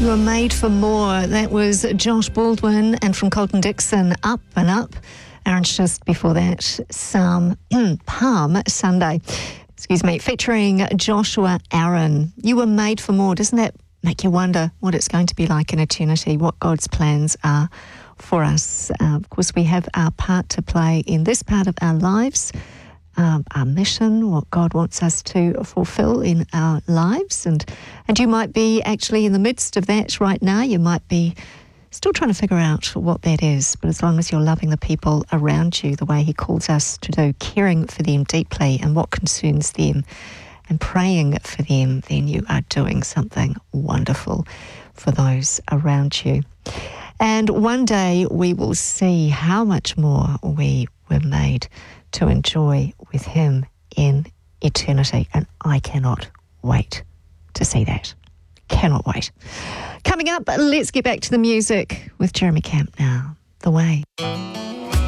You were made for more. That was Josh Baldwin, and from Colton Dixon, Up and Up. Aaron just before that, Palm Sunday, featuring Joshua Aaron. You were made for more. Doesn't that make you wonder what it's going to be like in eternity, what God's plans are for us? Of course, we have our part to play in this part of our lives, our mission, what God wants us to fulfill in our lives. And you might be actually in the midst of that right now. You might be still trying to figure out what that is. But as long as you're loving the people around you the way He calls us to do, caring for them deeply and what concerns them and praying for them, then you are doing something wonderful for those around you. And one day we will see how much more we were made to enjoy with Him in eternity. And I cannot wait to see that. Cannot wait. Coming up, let's get back to the music with Jeremy Camp now. The Way.